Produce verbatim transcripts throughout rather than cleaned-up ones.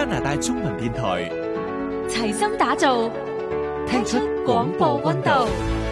拿大中文電台， 齊心打造，聽出廣播溫度。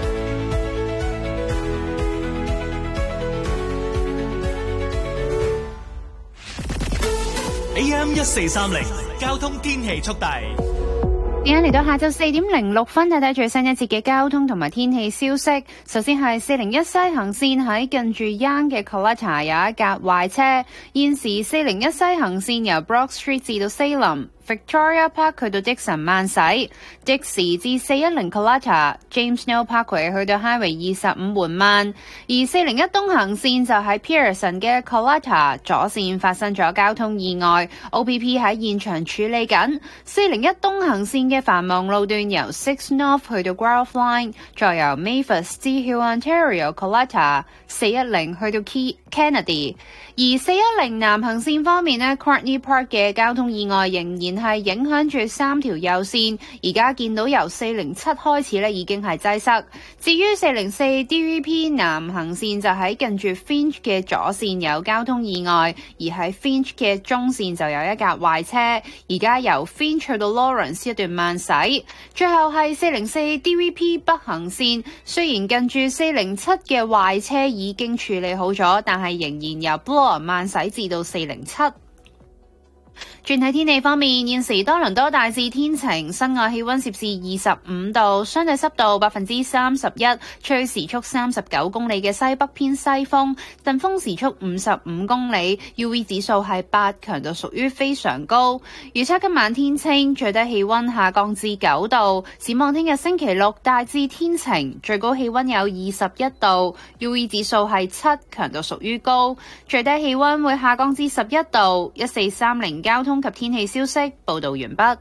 A M 一四三零交通天氣速遞。 而家嚟到下晝四點零六分，睇睇最新一節嘅交通同埋天氣消息。首先係四零一西行線喺近住 Young 嘅 Coletta 有一架壞車，現時四零一西行線由 Broad Street 至到 Salem。Victoria Park 去到 Dixon 慢駛 Dixie 至四一零 Coletta James Snow Parkway 去到 Highway 二十五緩慢，而四零一東行線就喺 Pearson 嘅 Coletta 左線發生咗交通意外 ，O P P 喺現場處理緊。四零一東行線嘅繁忙路段由 Six North 去到 Grove Line， 再由 Mavis 至 Hill Ontario Coletta 四一零去到 Key Kennedy。而四一零南行線方面呢 Courtney Park 嘅交通意外仍然係影響住三條右線，而家見到由四零七開始呢已經係擠塞。至於四零四 D V P 南行線就喺近住 Finch 嘅左線有交通意外，而喺 Finch 嘅中線就有一架壞車，而家由 Finch 去到 Lawrence 一段慢駛。最後係四零四 D V P 北行線，雖然近住四零七嘅壞車已經處理好咗，但係仍然由 Bloor慢駛至到四零七。轉睇天氣方面，現時多倫多大致天晴，室外氣溫攝氏二十五度，相對濕度百分之三十一，吹時速三十九公里嘅西北偏西風，陣風時速五十五公里 ，U V 指數係八，強度屬於非常高。預測今晚天清，最低氣溫下降至九度。展望聽日星期六大致天晴，最高氣溫有二十一度 ，U V 指數係七，強度屬於高，最低氣溫會下降至十一度。一四三零交通及天氣消息報道完畢。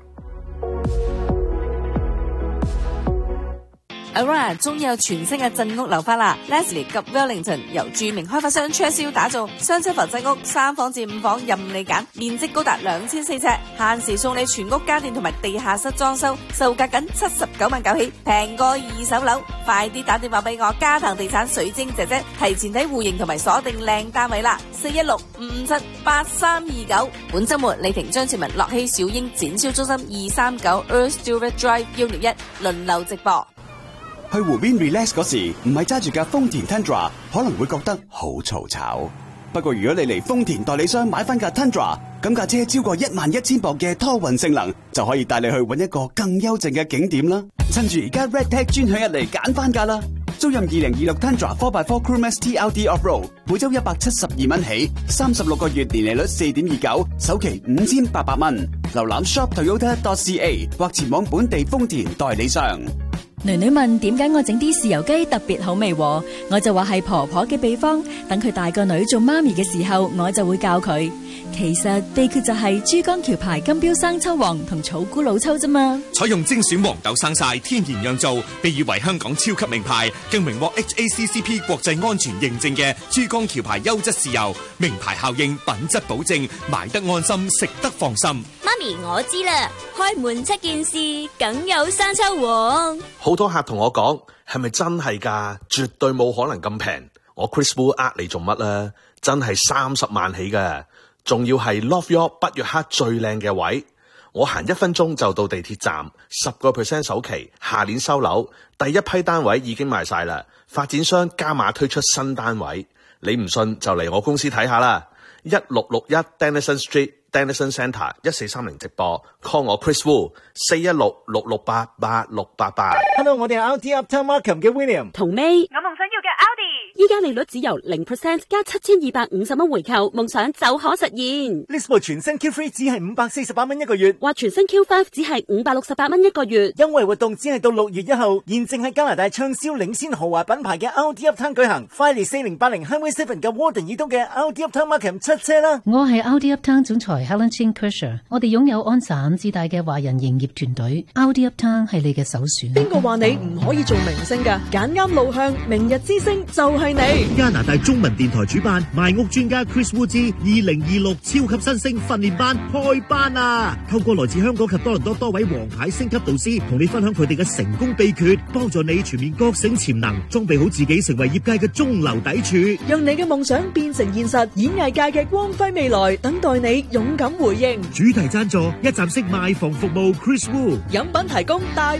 Aurora 終於有全新嘅鎮屋樓花啦 ！Leslie 及 Wellington 由著名開發商 Churchill 打造，雙層浮鎮屋，三房至五房任你揀，面積高達兩千四尺，限時送你全屋家電同埋地下室裝修，售價僅七十九萬九起，平過二手樓。快啲打電話俾我嘉騰地產水晶姐姐，提前睇戶型同埋鎖定靚單位啦！四一六五五七八三二九。本週末李婷張志文樂熙小英展銷中心二三九 Earl Stewart Drive 一六一輪流直播。 去湖邊 relax 嗰時，唔係揸住架豐田 Tundra， 可能會覺得好嘈吵。不過如果你嚟豐田代理商買翻架 Tundra， 咁架車超過一萬一千磅嘅拖運性能，就可以帶你去搵一個更幽靜嘅景點啦。趁住而家 Redtech 專享日嚟揀翻架啦！租任二零二六 Tundra 四 by 四 Crewmax T L D Off-Road， 每周一百七十二蚊起，三十六個月年利率四點二九，首期五千八百蚊。瀏覽 shop toyota dot c a 或前往本地豐田代理商。 女女問點解我整啲豉油雞特別好味，我就話係婆婆嘅秘方，等佢大個女做媽咪嘅時候，我就會教佢。其實秘訣就係珠江橋牌金標生抽王同草菇老抽啫嘛。 採用精選黃豆生曬，天然釀造，被譽為香港超級名牌，更榮獲 H A C C P 國際安全認證嘅珠江橋牌優質豉油，名牌效應，品質保證，買得安心，食得放心。 媽咪，我知啦，開門七件事，梗有生抽王。 好多客同我講，係咪真係㗎？絕對冇可能咁平。我 Chris Wu 呃你做乜啦？真係三十萬起㗎，仲要係 Love York 北約克最靚嘅位。我行一分鐘就到地鐵站，十個 percent 首期，下年收樓，第一批單位已經賣晒啦。發展商加碼推出新單位，你唔信就嚟我公司睇下啦。一六六一 Denison Street。Denison Centre 一四三零直播 call 我 Chris Wu 四一六六六八八六八八。 Hello， 我哋係 Audi Uptown Markham 嘅 William 同 May， 我夢想要嘅 Audi， 依家利率只由零 percent 加七千二百五十蚊回購，夢想就可實現。 呢部全新 Q 三 只係五百四十八蚊一個月， 或全新 Q 五只係五百六十八蚊一個月。 優惠活動只係到六月一號，現正喺加拿大暢銷領先豪華品牌嘅 Audi Uptown 舉行。快嚟四零八零 Highway seven 嘅 Warden 以東嘅 Audi Uptown Markham 出車啦！ 我係 Audi Uptown 總裁 Helen Chin Kersher， 我哋擁有安省至大嘅華人營業團隊 ，Audi Uptown 係你嘅首選。 邊個話你唔可以做明星㗎？揀啱路向，明日之星就係係你。 加拿大中文電台主辦賣屋專家 Chris Wu 之二零二六超級新星訓練班開班啊！透過來自香港及多倫多多位王牌星級導師，同你分享佢哋嘅成功秘訣，幫助你全面覺醒潛能，裝備好自己成為業界嘅中流砥柱， 讓你嘅夢想變成現實，演藝界嘅光輝未來等待你勇敢回應。 主題贊助一站式賣房服務 Chris Wu， 飲品提供大